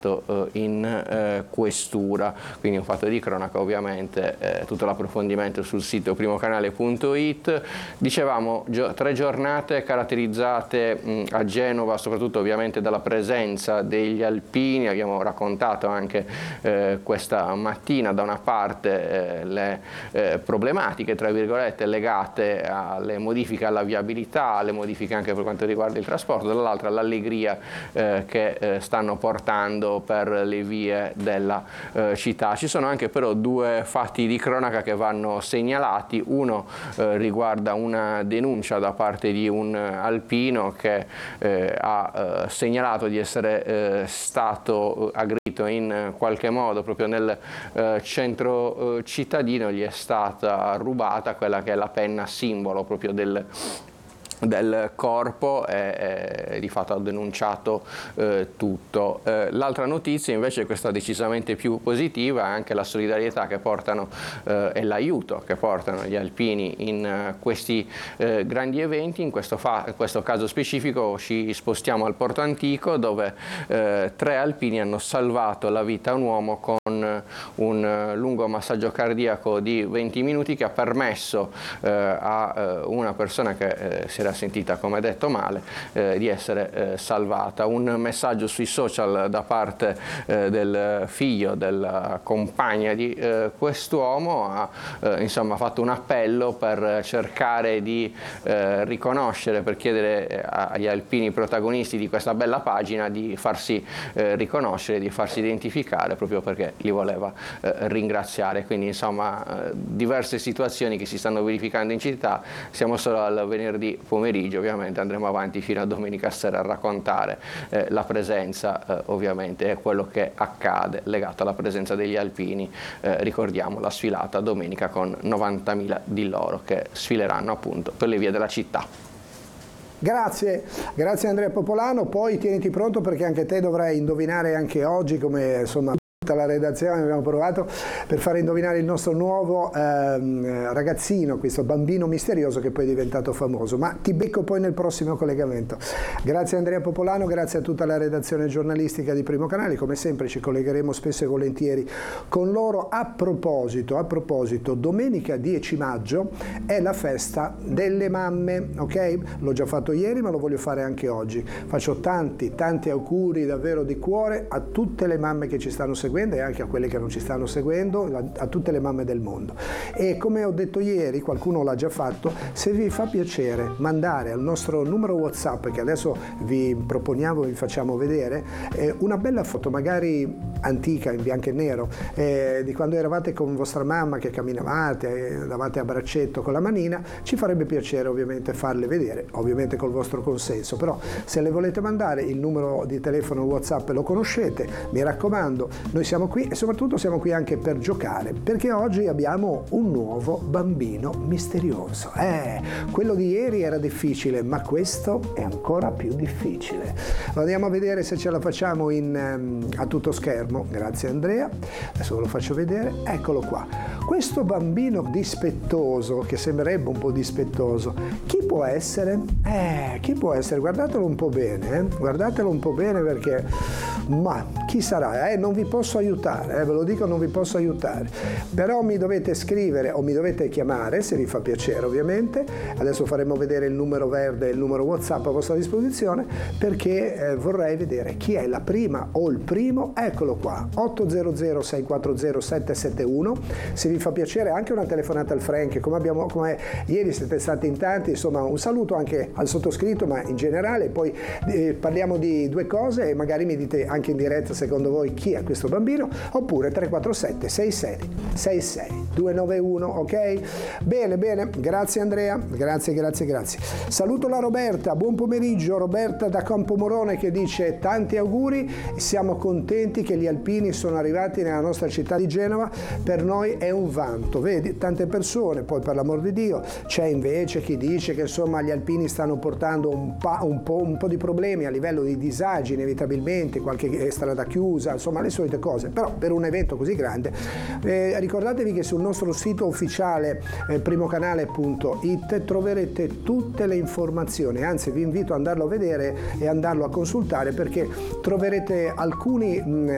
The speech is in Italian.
in questura, quindi un fatto di cronaca, ovviamente tutto l'approfondimento sul sito primocanale.it. Dicevamo 3 giornate caratterizzate a Genova soprattutto ovviamente dalla presenza degli alpini. Abbiamo raccontato anche questa mattina da una parte le problematiche tra virgolette legate alle modifiche alla viabilità, alle modifiche anche per quanto riguarda il trasporto, dall'altra l'allegria che stanno portando per le vie della città. Ci sono anche però 2 fatti di cronaca che vanno segnalati. Uno riguarda una denuncia da parte di un alpino che ha segnalato di essere stato aggredito in qualche modo proprio nel centro cittadino. Gli è stata rubata quella che è la penna simbolo proprio del corpo e di fatto ha denunciato tutto. L'altra notizia invece è questa decisamente più positiva, anche la solidarietà che portano e l'aiuto che portano gli alpini in questi grandi eventi. In questo caso specifico ci spostiamo al Porto Antico, dove 3 alpini hanno salvato la vita a un uomo con un lungo massaggio cardiaco di 20 minuti che ha permesso a una persona che si era sentita, come detto, male, di essere salvata. Un messaggio sui social da parte del figlio della compagna di quest'uomo ha insomma fatto un appello per cercare di riconoscere, per chiedere agli alpini protagonisti di questa bella pagina di farsi riconoscere, di farsi identificare, proprio perché li voleva ringraziare. Quindi insomma diverse situazioni che si stanno verificando in città. Siamo solo al venerdì pomeriggio, ovviamente andremo avanti fino a domenica sera a raccontare la presenza ovviamente è quello che accade legato alla presenza degli alpini. Ricordiamo la sfilata domenica con 90.000 di loro che sfileranno appunto per le vie della città. Grazie Andrea Popolano. Poi tieniti pronto perché anche te dovrai indovinare anche oggi, come insomma tutta la redazione abbiamo provato, per fare indovinare il nostro nuovo ragazzino, questo bambino misterioso che poi è diventato famoso, ma ti becco poi nel prossimo collegamento. Grazie Andrea Popolano, grazie a tutta la redazione giornalistica di Primo Canale, come sempre ci collegheremo spesso e volentieri con loro. A proposito, domenica 10 maggio è la festa delle mamme, ok? L'ho già fatto ieri ma lo voglio fare anche oggi. Faccio tanti auguri davvero di cuore a tutte le mamme che ci stanno seguendo e anche a quelle che non ci stanno seguendo, a tutte le mamme del mondo. E come ho detto ieri, qualcuno l'ha già fatto, se vi fa piacere mandare al nostro numero WhatsApp, che adesso vi proponiamo, vi facciamo vedere, una bella foto, magari antica, in bianco e nero, di quando eravate con vostra mamma, che camminavate, davate a braccetto con la manina. Ci farebbe piacere ovviamente farle vedere, ovviamente col vostro consenso, però se le volete mandare il numero di telefono WhatsApp lo conoscete, mi raccomando, noi siamo qui e soprattutto siamo qui anche per giocare, perché oggi abbiamo un nuovo bambino misterioso. Quello di ieri era difficile, ma questo è ancora più difficile. Lo andiamo a vedere se ce la facciamo a tutto schermo. Grazie Andrea, adesso ve lo faccio vedere, eccolo qua. Questo bambino dispettoso, che sembrerebbe un po' dispettoso, chi può essere? Chi può essere? Guardatelo un po' bene, guardatelo un po' bene, perché ma chi sarà? Non vi posso aiutare, ve lo dico, non vi posso aiutare, però mi dovete scrivere o mi dovete chiamare, se vi fa piacere ovviamente. Adesso faremo vedere il numero verde e il numero WhatsApp a vostra disposizione, perché vorrei vedere chi è la prima o il primo. Eccolo qua, 800 640 771. Se vi fa piacere anche una telefonata al Frank, come ieri siete stati in tanti, insomma un saluto anche al sottoscritto, ma in generale poi parliamo di 2 cose e magari mi dite anche in diretta secondo voi chi è questo bambino, oppure 347 66 66 291, ok? Bene, grazie Andrea, grazie. Saluto la Roberta, buon pomeriggio Roberta da Campomorone, che dice tanti auguri, siamo contenti che gli alpini sono arrivati nella nostra città di Genova, per noi è un vanto. Vedi, tante persone, poi per l'amor di Dio c'è invece chi dice che insomma gli alpini stanno portando un po' di problemi a livello di disagi, inevitabilmente, qualche strada chiusa, insomma le solite cose, però per un evento così grande ricordatevi che sul nostro sito ufficiale primocanale.it troverete tutte le informazioni, anzi vi invito ad andarlo a vedere e andarlo a consultare, perché troverete alcuni